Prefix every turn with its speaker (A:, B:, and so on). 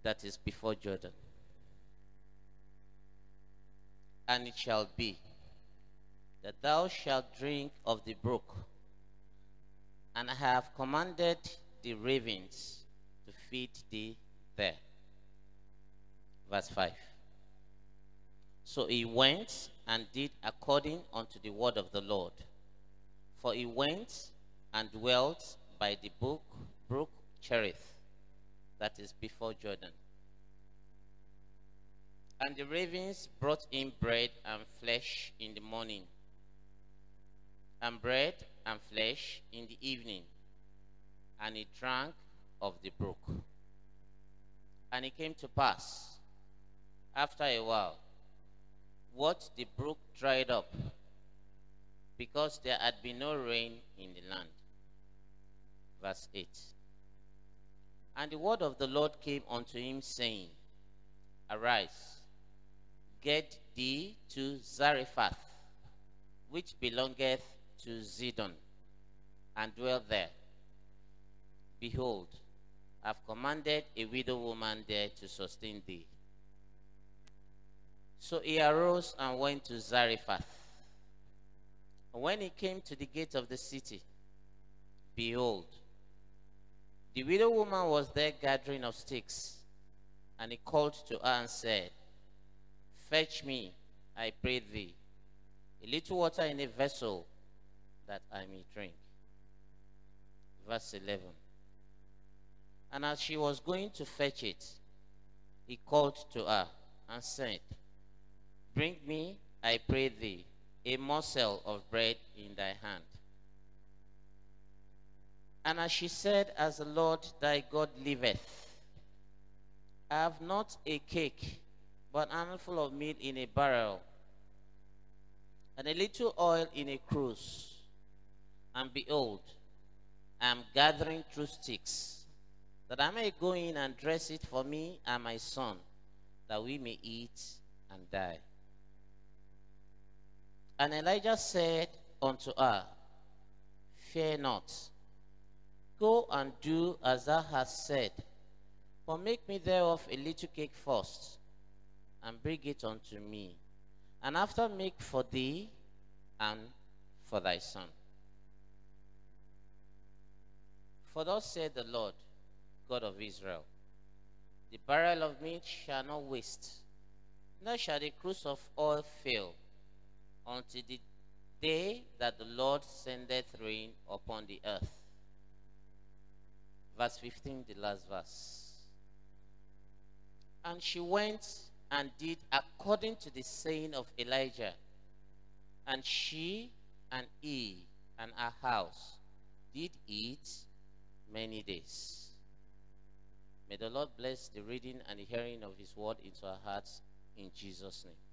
A: that is before Jordan. And it shall be that thou shalt drink of the brook, and I have commanded the ravens to feed thee there. Verse 5. So he went and did according unto the word of the Lord. For he went and dwelt by the brook Cherith, that is before Jordan. And the ravens brought in bread and flesh in the morning, and bread and flesh in the evening, and he drank of the brook. And it came to pass, after a while, what the brook dried up, because there had been no rain in the land. Verse 8. And the word of the Lord came unto him, saying, Arise, get thee to Zarephath, which belongeth to Zidon, and dwell there. Behold, I have commanded a widow woman there to sustain thee. So he arose and went to Zarephath. And when he came to the gate of the city, behold, the widow woman was there gathering of sticks. And he called to her and said, Fetch me, I pray thee, a little water in a vessel, that I may drink. Verse 11. And as she was going to fetch it, he called to her and said, Bring me, I pray thee, a morsel of bread in thy hand. And as she said, As the Lord thy God liveth, I have not a cake, but an handful of meal in a barrel, and a little oil in a cruse. And behold, I am gathering through sticks, that I may go in and dress it for me and my son, that we may eat and die. And Elijah said unto her, Fear not, go and do as thou hast said, but make me thereof a little cake first, and bring it unto me, and after make for thee and for thy son. For thus said the Lord, God of Israel, the barrel of meat shall not waste, nor shall the cruse of oil fail, until the day that the Lord sendeth rain upon the earth. Verse 15, the last verse. And she went and did according to the saying of Elijah, and she and he and her house did eat many days. May the Lord bless the reading and the hearing of his word into our hearts in Jesus' name.